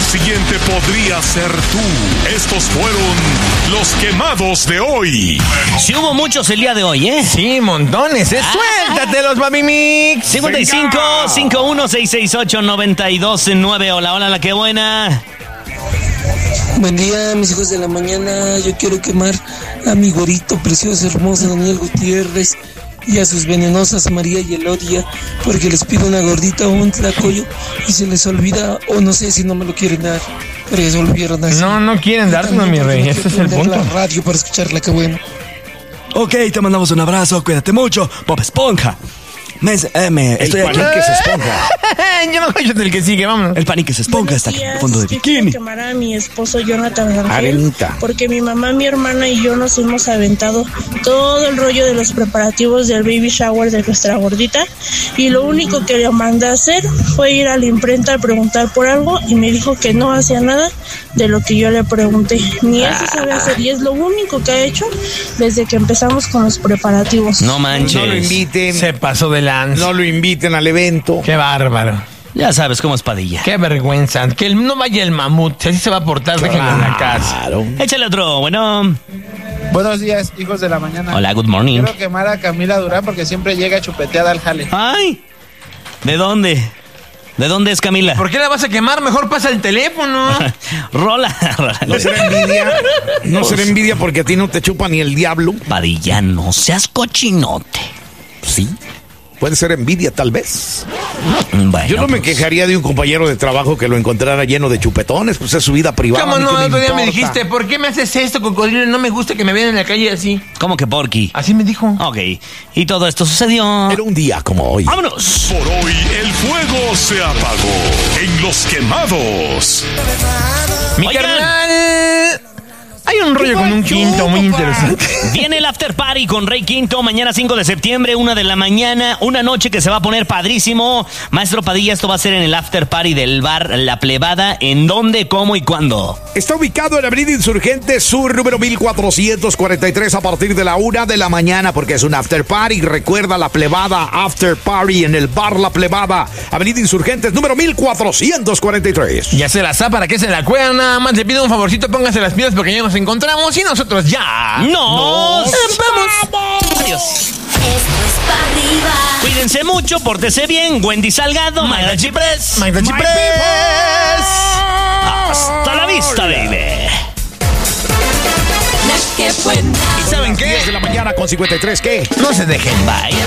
siguiente podría ser tú. Estos fueron los quemados de hoy. Sí hubo muchos el día de hoy, ¿eh? Sí, montones, ¿eh? Suéltatelos, Mami Mix. 55-51-668-92-9. Hola, hola, la que buena. Buen día, mis hijos de la mañana. Yo quiero quemar a mi güerito precioso, hermoso Daniel Gutiérrez y a sus venenosas María y Elodia, porque les pido una gordita o un tlacoyo y se les olvida, o no sé si no me lo quieren dar, pero ya se olvidaron así. No quieren dártelo, mi rey. Este es el punto. La radio para escucharla, qué bueno. Ok, te mandamos un abrazo, cuídate mucho. Bob Esponja. Estoy aquí. Que se esponja. Yo me voy del que sigue, vámonos. El Panique se esponja está aquí en fondo de bikini. Quiero quemar a mi esposo Jonathan Rangel, Arenita. porque mi mamá, mi hermana y yo nos hemos aventado todo el rollo de los preparativos del baby shower de nuestra gordita, y lo único que le mandé a hacer fue ir a la imprenta a preguntar por algo y me dijo que no hacía nada de lo que yo le pregunté. Ni eso sabe hacer, y es lo único que ha hecho desde que empezamos con los preparativos. No manches. No lo inviten. Se pasó de lanza. No lo inviten al evento. Qué bárbaro. Ya sabes cómo es Padilla. Qué vergüenza. Que no vaya el mamut. Si así se va a portar, déjenlo en la casa. Claro. Échale otro, bueno. Buenos días, hijos de la mañana. Hola, good morning. Quiero quemar a Camila Durán porque siempre llega chupeteada al jale. Ay, ¿de dónde? ¿De dónde es Camila? ¿Por qué la vas a quemar? Mejor pasa el teléfono. Rola. ¿No será envidia? ¿No será envidia porque a ti no te chupa ni el diablo? Padilla, no seas cochinote. Sí. Puede ser envidia, tal vez. Bueno, Yo no me quejaría de un compañero de trabajo que lo encontrara lleno de chupetones, pues es su vida privada. ¿Cómo no? ¿Qué El otro día me importa? dijiste, ¿por qué me haces esto, cocodrilo? No me gusta que me vean en la calle así. ¿Cómo que Porky? Así me dijo. Ok, y todo esto sucedió. Era un día como hoy. ¡Vámonos! Por hoy el fuego se apagó en los quemados. Mi Oigan. carnal. Hay un rollo con un quinto muy interesante. Viene el after party con Rey Quinto, mañana 5 de septiembre, 1 de la mañana, una noche que se va a poner padrísimo. Maestro Padilla, esto va a ser en el after party del bar La Plebada. ¿En dónde, cómo y cuándo? Está ubicado en la Avenida Insurgente Sur, número 1443, a partir de la 1 de la mañana, porque es un after party. Recuerda, La Plebada, after party en el bar La Plebada, Avenida Insurgentes, número 1443. Ya se la sabe, ¿para qué se la cuelan? Nada más le pido un favorcito, póngase las pilas porque ya nos encontramos y nosotros ya ¡Nos vamos! Adiós. Esto es para arriba. Cuídense mucho, pórtese bien. Wendy Salgado, Mayra Chiprés. Mayra Chiprés. Hasta la vista, baby. La que buena. ¿Y saben qué? 10 de la mañana con 53, ¿qué? No se dejen. Vaya.